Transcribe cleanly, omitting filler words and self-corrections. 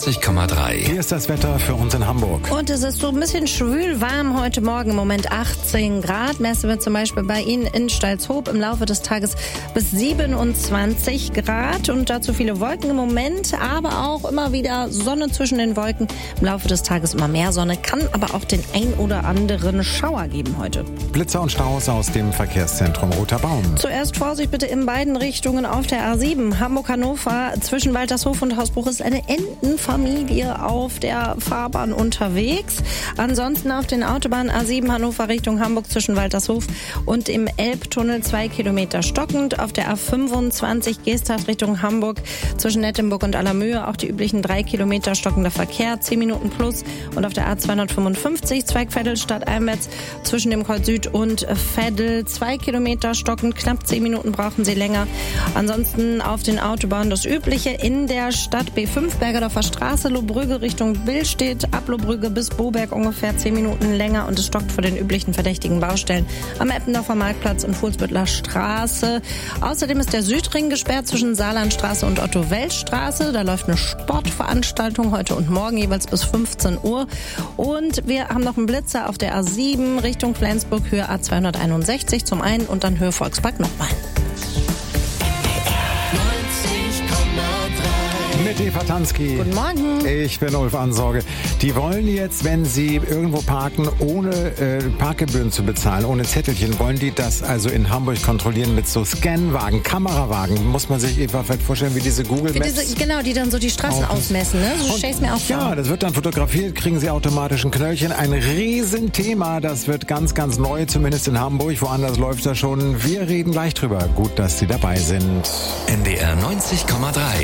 90,3. Hier ist das Wetter für uns in Hamburg. Und es ist so ein bisschen schwül warm heute Morgen, im Moment 18 Grad. Messen wir zum Beispiel bei Ihnen in Stalzhoop im Laufe des Tages bis 27 Grad. Und dazu viele Wolken im Moment, aber auch immer wieder Sonne zwischen den Wolken. Im Laufe des Tages immer mehr Sonne, kann aber auch den ein oder anderen Schauer geben heute. Blitzer und Staus aus dem Verkehrszentrum Roter Baum. Zuerst Vorsicht bitte in beiden Richtungen auf der A7. Hamburg-Hannover zwischen Waltershof und Hausbruch ist eine Entenfamilie auf der Fahrbahn unterwegs. Ansonsten auf den Autobahnen A7 Hannover Richtung Hamburg zwischen Waltershof und im Elbtunnel 2 Kilometer stockend. Auf der A25 Geesthacht Richtung Hamburg zwischen Nettenburg und Allermöhe auch die üblichen 3 Kilometer stockender Verkehr, 10 Minuten plus. Und auf der A255 Zweig Veddel stadteinwärts zwischen dem Kreuz Süd und Veddel 2 Kilometer stockend, knapp 10 Minuten brauchen Sie länger. Ansonsten auf den Autobahnen das Übliche in der Stadt B5 Bergedorfer Straße, Lohbrügge Richtung Billstedt, ab Lohbrügge bis Boberg ungefähr 10 Minuten länger und es stockt vor den üblichen verdächtigen Baustellen am Eppendorfer Marktplatz und Fuhlsbüttler Straße. Außerdem ist der Südring gesperrt zwischen Saarlandstraße und Otto-Wels-Straße. Da läuft eine Sportveranstaltung heute und morgen jeweils bis 15 Uhr. Und wir haben noch einen Blitzer auf der A7 Richtung Flensburg, Höhe A261 zum einen und dann Höhe Volkspark nochmal. Mit Eva Tansky. Guten Morgen. Ich bin Ulf Ansorge. Die wollen jetzt, wenn sie irgendwo parken, ohne Parkgebühren zu bezahlen, ohne Zettelchen, wollen die das also in Hamburg kontrollieren mit so Scanwagen, Kamerawagen. Muss man sich Eva vielleicht vorstellen, wie diese Google Maps. Genau, die dann so die Straßen ausmessen, ne? So stell's mir auch vor. Ja, das wird dann fotografiert, kriegen sie automatisch ein Knöllchen. Ein Riesenthema, das wird ganz, ganz neu, zumindest in Hamburg. Woanders läuft das schon. Wir reden gleich drüber. Gut, dass Sie dabei sind. NDR 90,3.